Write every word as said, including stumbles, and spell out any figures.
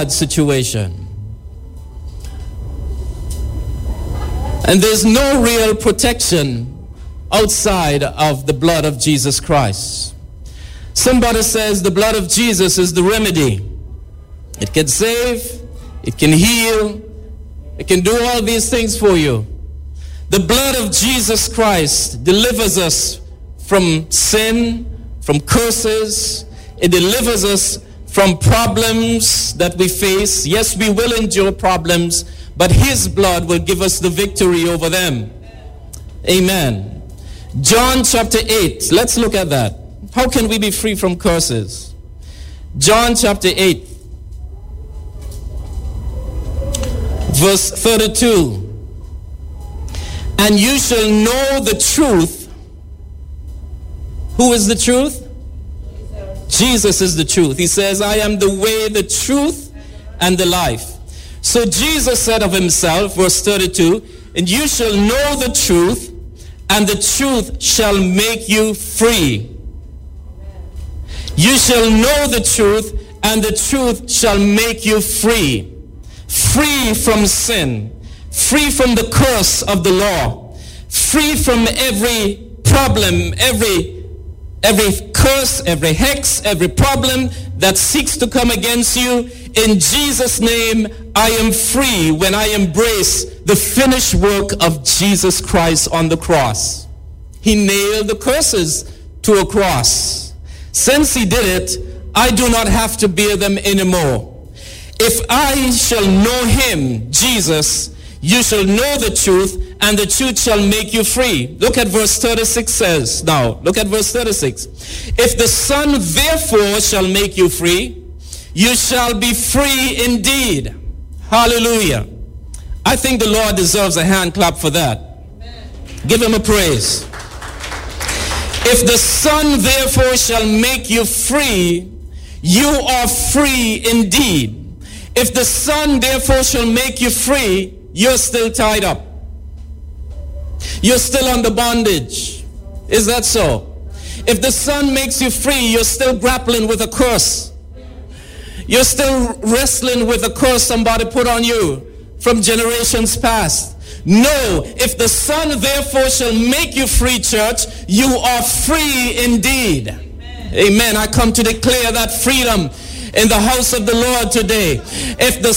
bad situation. And there's no real protection outside of the blood of Jesus Christ. Somebody says the blood of Jesus is the remedy. It can save, it can heal, it can do all these things for you. The blood of Jesus Christ delivers us from sin, from curses. It delivers us from problems that we face. Yes, we will endure problems, but his blood will give us the victory over them. Amen. John chapter eight. Let's look at that. How can we be free from curses? John chapter eight, verse thirty-two. And you shall know the truth. Who is the truth? Jesus is the truth. He says, I am the way, the truth, and the life. So Jesus said of himself, verse thirty-two, and you shall know the truth, and the truth shall make you free. You shall know the truth, and the truth shall make you free. Free from sin. Free from the curse of the law. Free from every problem, every Every curse, every hex, every problem that seeks to come against you. In Jesus' name, I am free when I embrace the finished work of Jesus Christ on the cross. He nailed the curses to a cross. Since he did it, I do not have to bear them anymore. If I shall know him, Jesus, you shall know the truth, and the truth shall make you free. Look at verse thirty-six says. Now, look at verse thirty-six. If the Son therefore shall make you free, you shall be free indeed. Hallelujah. I think the Lord deserves a hand clap for that. Amen. Give him a praise. If the Son therefore shall make you free, you are free indeed. If the Son therefore shall make you free, you're still tied up. You're still under bondage. Is that so? If the Son makes you free, you're still grappling with a curse. You're still wrestling with a curse somebody put on you from generations past. No, if the Son therefore shall make you free, church, you are free indeed. Amen. Amen. I come to declare that freedom in the house of the Lord today. If the